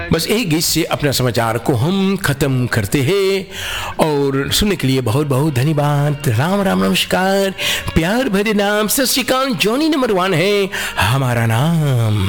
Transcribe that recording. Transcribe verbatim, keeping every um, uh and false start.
बस एक गीत से अपना समाचार को हम ख़त्म करते हैं और सुनने के लिए बहुत बहुत धन्यवाद। राम राम नमस्कार, प्यार भरे नाम, सत श्री अकाल। जॉनी नंबर वन है हमारा नाम।